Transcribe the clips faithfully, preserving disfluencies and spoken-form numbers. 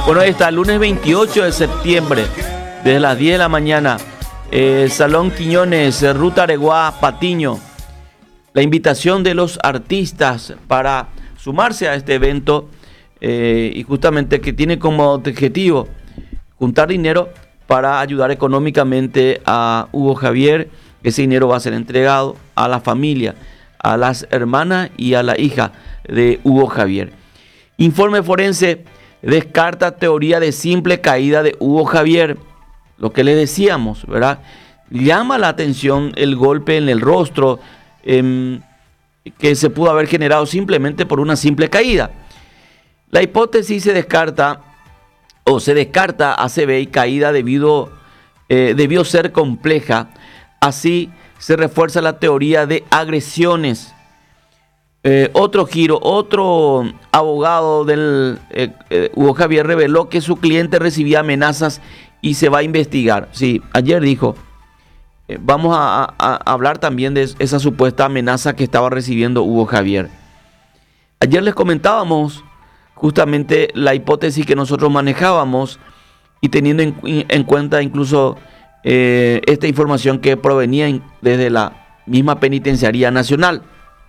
Bueno, ahí está, lunes veintiocho de septiembre, desde las diez de la mañana, eh, Salón Quiñones, Ruta Areguá, Patiño. La invitación de los artistas para sumarse a este evento eh, y justamente que tiene como objetivo juntar dinero para ayudar económicamente a Hugo Javier. Ese dinero va a ser entregado a la familia, a las hermanas y a la hija de Hugo Javier. Informe forense descarta teoría de simple caída de Hugo Javier. Lo que le decíamos, ¿verdad? Llama la atención el golpe en el rostro eh, que se pudo haber generado simplemente por una simple caída. La hipótesis se descarta o se descarta A C V y caída debido, eh, debió ser compleja. Así se refuerza la teoría de agresiones. Eh, otro giro, otro abogado del eh, eh, Hugo Javier reveló que su cliente recibía amenazas y se va a investigar. Sí, ayer dijo, eh, vamos a, a, a hablar también de esa supuesta amenaza que estaba recibiendo Hugo Javier. Ayer les comentábamos justamente la hipótesis que nosotros manejábamos y teniendo en, en cuenta incluso eh, esta información que provenía in, desde la misma Penitenciaría Nacional.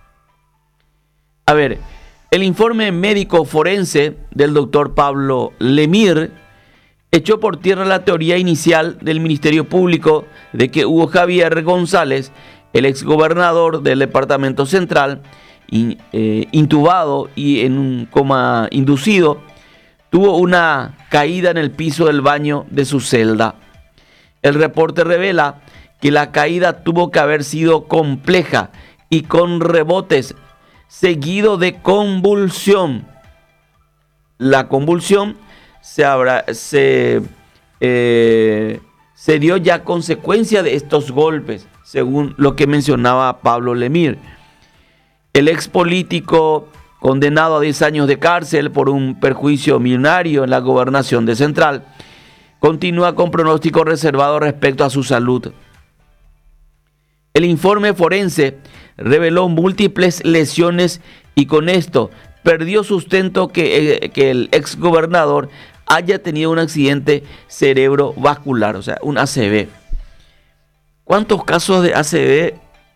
A ver, el informe médico forense del doctor Pablo Lemir echó por tierra la teoría inicial del Ministerio Público de que Hugo Javier González, el exgobernador del Departamento Central, in, eh, intubado y en un coma inducido, tuvo una caída en el piso del baño de su celda. El reporte revela que la caída tuvo que haber sido compleja y con rebotes, seguido de convulsión. La convulsión se, habrá, se, eh, se dio ya a consecuencia de estos golpes, según lo que mencionaba Pablo Lemir. El ex político condenado a diez años de cárcel por un perjuicio millonario en la gobernación de Central continúa con pronóstico reservado respecto a su salud. El informe forense reveló múltiples lesiones y con esto perdió sustento que, eh, que el exgobernador haya tenido un accidente cerebrovascular, o sea, un A C V. ¿Cuántos casos de A C V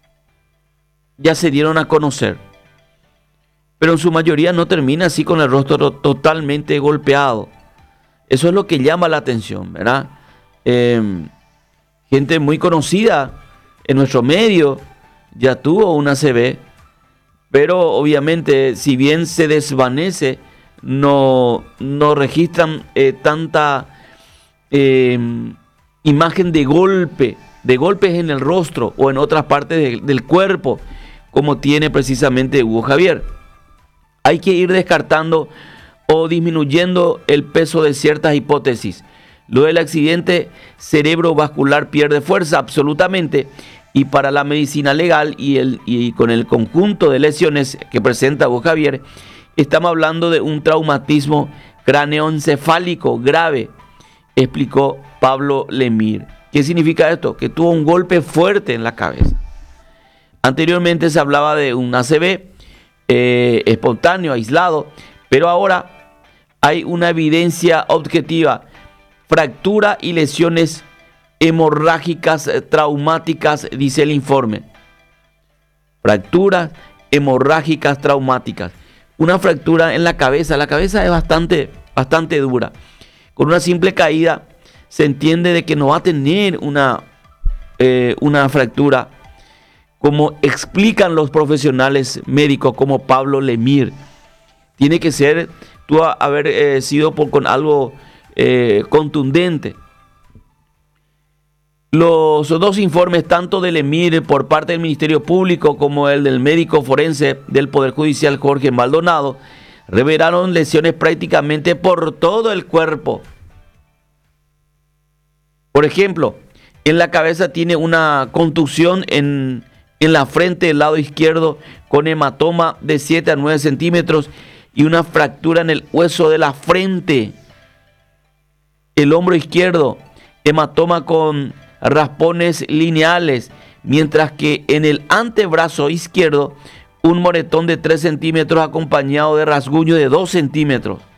ya se dieron a conocer? Pero en su mayoría no termina así con el rostro totalmente golpeado. Eso es lo que llama la atención, ¿verdad? Eh, gente muy conocida en nuestro medio ya tuvo un A C V, pero obviamente si bien se desvanece, no, no registran eh, tanta eh, imagen de golpe, de golpes en el rostro o en otras partes de, del cuerpo, como tiene precisamente Hugo Javier. Hay que ir descartando o disminuyendo el peso de ciertas hipótesis. Lo del accidente cerebrovascular pierde fuerza absolutamente. Y para la medicina legal y, el, y con el conjunto de lesiones que presenta Hugo Javier, estamos hablando de un traumatismo cráneoencefálico grave, explicó Pablo Lemir. ¿Qué significa esto? Que tuvo un golpe fuerte en la cabeza. Anteriormente se hablaba de un A C V eh, espontáneo, aislado, pero ahora hay una evidencia objetiva, fractura y lesiones hemorrágicas traumáticas, dice el informe. Fracturas hemorrágicas traumáticas. Una fractura en la cabeza. La cabeza es bastante, bastante dura. Con una simple caída se entiende de que no va a tener una, eh, una fractura, como explican los profesionales médicos como Pablo Lemir. Tiene que ser, tú haber eh, sido por, con algo eh, contundente. Los dos informes, tanto del Lemir por parte del Ministerio Público como el del médico forense del Poder Judicial Jorge Maldonado, revelaron lesiones prácticamente por todo el cuerpo. Por ejemplo, en la cabeza tiene una contusión en, en la frente del lado izquierdo con hematoma de siete a nueve centímetros y una fractura en el hueso de la frente. El hombro izquierdo, hematoma con raspones lineales, mientras que en el antebrazo izquierdo un moretón de tres centímetros acompañado de rasguño de dos centímetros.